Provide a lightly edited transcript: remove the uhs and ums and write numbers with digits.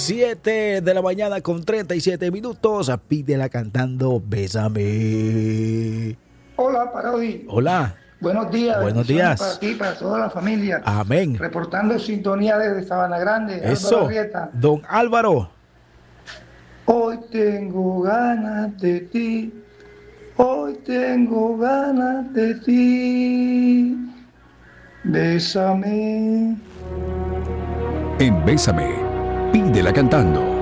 7 de la mañana con 37 minutos. Pídela cantando Bésame. Hola, Parodi. Hola. Buenos días. Buenos días. Para ti, para toda la familia. Amén. Reportando sintonía desde Sabana Grande. Eso. Álvaro Arrieta. Don Álvaro. Hoy tengo ganas de ti. Hoy tengo ganas de ti. Bésame. En Bésame, pídela cantando.